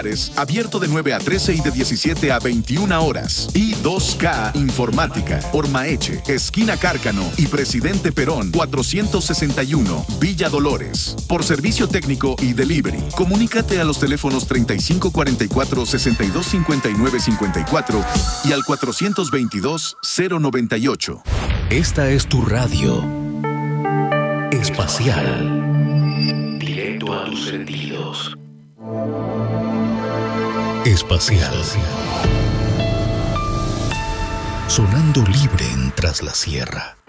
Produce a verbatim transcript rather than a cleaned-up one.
celulares, abierto de nueve a trece y de diecisiete a veintiuna horas. Y dos K Informática, Ormaeche, esquina Cárcano y Presidente Perón, cuatrocientos sesenta y uno, Villa Dolores. Por servicio técnico y delivery, comunícate a los teléfonos treinta y cinco cuarenta y cuatro, sesenta y dos cincuenta y nueve cincuenta y cuatro y al cuatrocientos veintidós, cero noventa y ocho. Esta es tu radio espacial. Directo a tus sentidos. Espacial. Sonando libre en Tras la Sierra.